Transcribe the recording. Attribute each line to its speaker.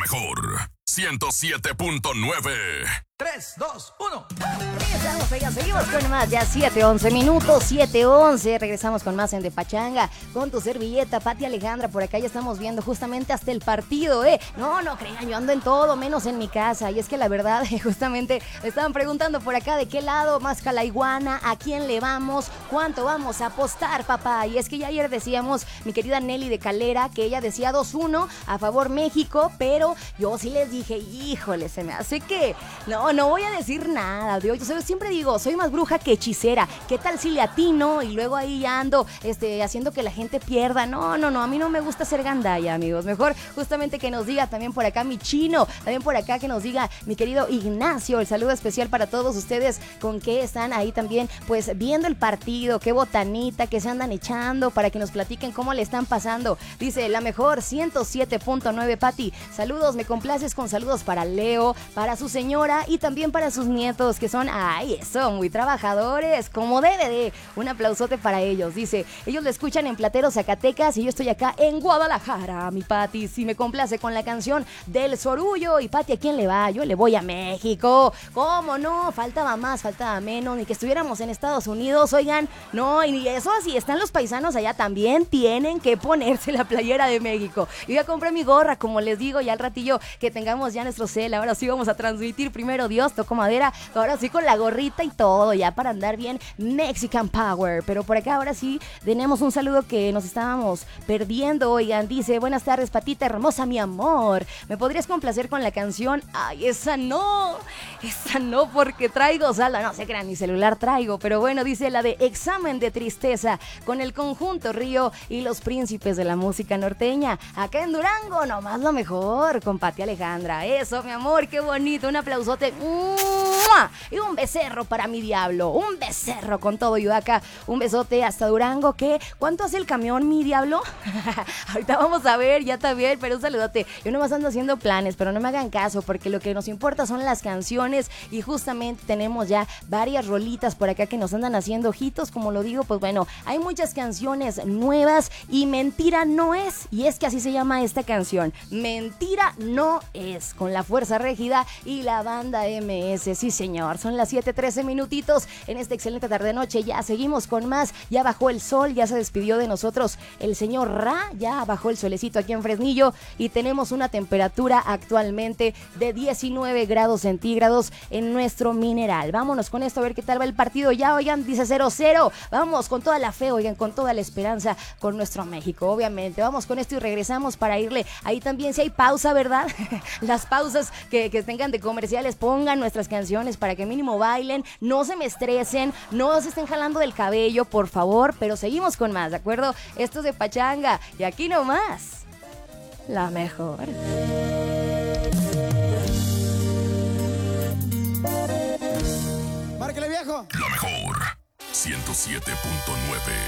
Speaker 1: mejor 107.9.
Speaker 2: 3, 2, 1.
Speaker 3: Regresamos, oigan, seguimos con más, ya 7:11 minutos, 7:11. Regresamos con más en De Pachanga, con tu servilleta, Pati Alejandra. Por acá ya estamos viendo justamente hasta el partido, ¿eh? No crean, yo ando en todo, menos en mi casa. Y es que la verdad, justamente me estaban preguntando por acá de qué lado más la iguana, a quién le vamos, cuánto vamos a apostar, papá. Y es que ya ayer decíamos, mi querida Nelly de Calera, que ella decía 2-1 a favor México, pero yo sí les dije, híjole, se me hace que... No voy a decir nada. Yo siempre digo, soy más bruja que hechicera. ¿Qué tal si le atino y luego ahí ya ando haciendo que la gente pierda? No, a mí no me gusta ser gandalla, amigos. Mejor justamente que nos diga también por acá mi chino, también por acá que nos diga mi querido Ignacio. El saludo especial para todos ustedes con que están ahí también, pues viendo el partido, qué botanita, que se andan echando, para que nos platiquen cómo le están pasando. Dice, la mejor 107.9, Pati. Saludos, me complaces con saludos para Leo, para su señora y también para sus nietos, que son, muy trabajadores, como debe de. Un aplausote para ellos. Dice, ellos lo escuchan en Plateros, Zacatecas, y yo estoy acá en Guadalajara, mi Pati. Sí, me complace con la canción del Sorullo. Y Pati, ¿a quién le va? Yo le voy a México. ¿Cómo no? Faltaba más, faltaba menos, ni que estuviéramos en Estados Unidos, oigan. No, y eso, si están los paisanos allá, también tienen que ponerse la playera de México. Yo ya compré mi gorra, como les digo, ya al ratillo que tengamos ya nuestro cel, ahora sí vamos a transmitir, primero Dios, toco madera, ahora sí con la gorrita y todo, ya para andar bien Mexican Power. Pero por acá ahora sí tenemos un saludo que nos estábamos perdiendo, oigan. Dice, buenas tardes, Patita hermosa, mi amor, ¿me podrías complacer con la canción? Esa no, porque traigo salda, no se crean, ni celular traigo, pero bueno, dice la de Examen de Tristeza, con el conjunto Río y los príncipes de la música norteña, acá en Durango, nomás lo mejor, con Pati Alejandra. Eso, mi amor, qué bonito, un aplausote. ¡Mua! Y un becerro para mi diablo, un becerro con todo Yudaca, un besote hasta Durango. ¿Qué? ¿Cuánto hace el camión, mi diablo? Ahorita vamos a ver, ya está bien, pero un saludote. Yo nomás ando haciendo planes, pero no me hagan caso, porque lo que nos importa son las canciones, y justamente tenemos ya varias rolitas por acá que nos andan haciendo ojitos, como lo digo, pues bueno, hay muchas canciones nuevas, y Mentira no es, y es que así se llama esta canción, Mentira no es, con la Fuerza Régida y la banda MS. Sí, señor, son las 7:13 minutitos en esta excelente tarde-noche. Ya seguimos con más, ya bajó el sol, ya se despidió de nosotros el señor Ra, ya bajó el solecito aquí en Fresnillo, y tenemos una temperatura actualmente de 19 grados centígrados en nuestro Mineral. Vámonos con esto a ver qué tal va el partido. Ya, oigan, dice 0-0, vamos con toda la fe, oigan, con toda la esperanza con nuestro México, obviamente. Vamos con esto y regresamos para irle ahí también, si hay pausa, ¿verdad? Las pausas que tengan de comerciales, pongan nuestras canciones para que mínimo bailen, no se me estresen, no se estén jalando del cabello, por favor, pero seguimos con más, ¿de acuerdo? Esto es De Pachanga, y aquí nomás, la mejor.
Speaker 2: Márquele, viejo.
Speaker 1: La mejor 107.9.